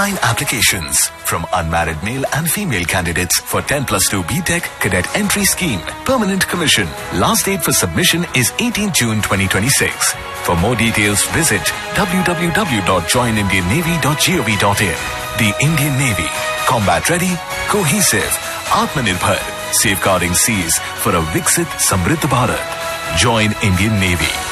Nine applications from unmarried male and female candidates for 10 plus 2 BTEC cadet entry scheme. Permanent commission. Last date for submission is 18 June 2026. For more details, visit www.joinindiannavy.gov.in. The Indian Navy. Combat ready, cohesive, Atmanirbhar. Safeguarding seas for a Viksit Samriddh Bharat. Join Indian Navy.